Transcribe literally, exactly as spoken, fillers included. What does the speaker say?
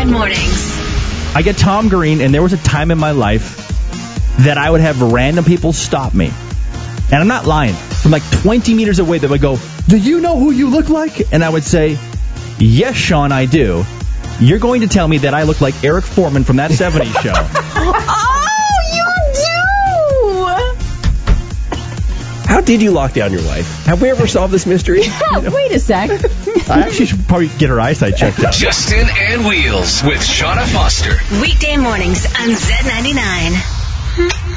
mornings. I get Tom Green, and there was a time in my life that I would have random people stop me. And I'm not lying. From like twenty meters away, they would go, "Do you know who you look like?" And I would say, "Yes, Sean, I do. You're going to tell me that I look like Eric Foreman from that seventies show." How did you lock down your wife? Have we ever solved this mystery? Yeah, wait a sec. I actually should probably get her eyesight checked out. Justin and Wheels with Shauna Foster. Weekday mornings on Z ninety-nine.